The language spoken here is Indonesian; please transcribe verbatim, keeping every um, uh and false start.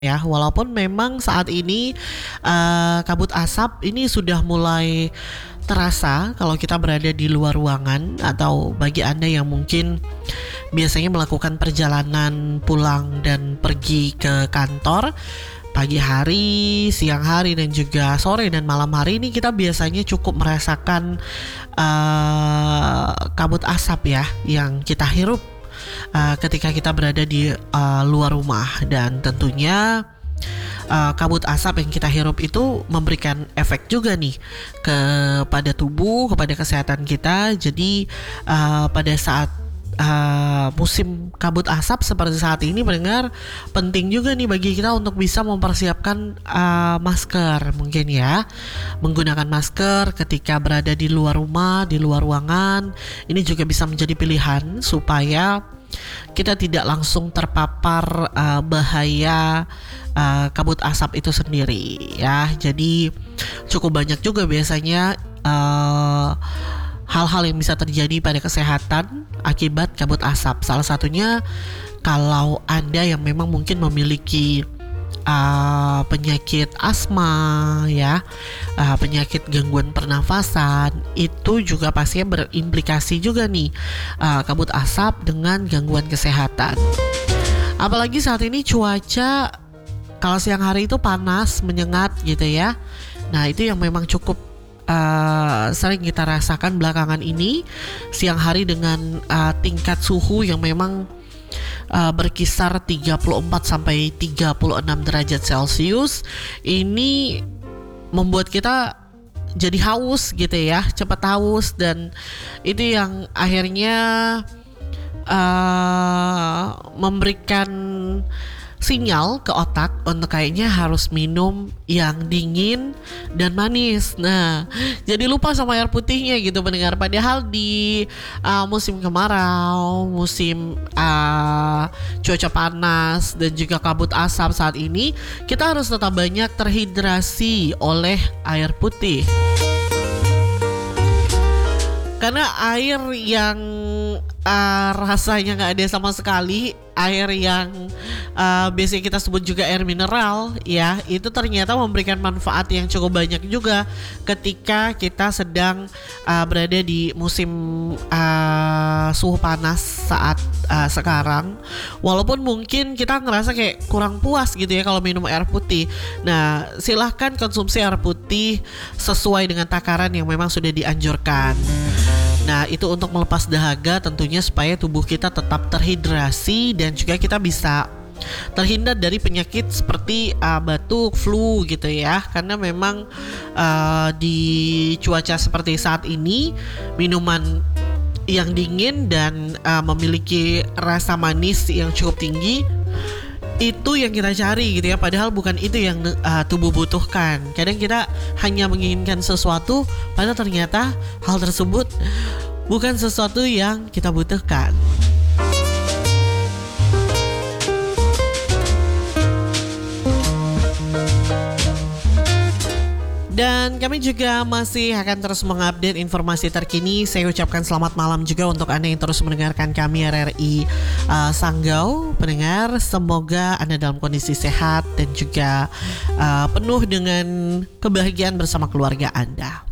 Ya, walaupun memang saat ini uh, kabut asap ini sudah mulai terasa kalau kita berada di luar ruangan, atau bagi Anda yang mungkin biasanya melakukan perjalanan pulang dan pergi ke kantor pagi hari, siang hari, dan juga sore dan malam hari, ini kita biasanya cukup merasakan uh, kabut asap ya yang kita hirup Uh, ketika kita berada di uh, luar rumah. Dan tentunya uh, kabut asap yang kita hirup itu memberikan efek juga nih kepada tubuh, kepada kesehatan kita. Jadi uh, pada saat Uh, musim kabut asap seperti saat ini, mendengar penting juga nih bagi kita untuk bisa mempersiapkan uh, masker, mungkin ya, menggunakan masker ketika berada di luar rumah, di luar ruangan. Ini juga bisa menjadi pilihan supaya kita tidak langsung terpapar uh, bahaya uh, kabut asap itu sendiri ya. Jadi cukup banyak juga biasanya uh, hal-hal yang bisa terjadi pada kesehatan akibat kabut asap. Salah satunya kalau Anda yang memang mungkin memiliki uh, penyakit asma ya, uh, penyakit gangguan pernafasan, itu juga pastinya berimplikasi juga nih uh, kabut asap dengan gangguan kesehatan. Apalagi saat ini cuaca kalau siang hari itu panas, menyengat gitu ya. Nah, itu yang memang cukup Uh, sering kita rasakan belakangan ini, siang hari dengan uh, tingkat suhu yang memang uh, berkisar tiga puluh empat sampai tiga puluh enam derajat Celcius. Ini membuat kita jadi haus gitu ya, cepat haus, dan itu yang akhirnya uh, memberikan sinyal ke otak untuk kayaknya harus minum yang dingin dan manis. Nah, jadi lupa sama air putihnya gitu pendengar. Padahal di uh, musim kemarau, musim uh, cuaca panas dan juga kabut asap saat ini, kita harus tetap banyak terhidrasi oleh air putih. Karena air yang uh, rasanya gak ada sama sekali, air yang uh, biasanya kita sebut juga air mineral ya, itu ternyata memberikan manfaat yang cukup banyak juga ketika kita sedang uh, berada di musim uh, suhu panas saat uh, sekarang. Walaupun mungkin kita ngerasa kayak kurang puas gitu ya kalau minum air putih. Nah, silahkan konsumsi air putih sesuai dengan takaran yang memang sudah dianjurkan. Nah, itu untuk melepas dahaga tentunya, supaya tubuh kita tetap terhidrasi dan juga kita bisa terhindar dari penyakit seperti uh, batuk, flu gitu ya. Karena memang uh, di cuaca seperti saat ini, minuman yang dingin dan uh, memiliki rasa manis yang cukup tinggi, itu yang kita cari gitu ya. Padahal bukan itu yang uh, tubuh butuhkan. Kadang kita hanya menginginkan sesuatu, padahal ternyata hal tersebut bukan sesuatu yang kita butuhkan. Dan kami juga masih akan terus mengupdate informasi terkini. Saya ucapkan selamat malam juga untuk Anda yang terus mendengarkan kami R R I uh, Sanggau. Pendengar, semoga Anda dalam kondisi sehat dan juga uh, penuh dengan kebahagiaan bersama keluarga Anda.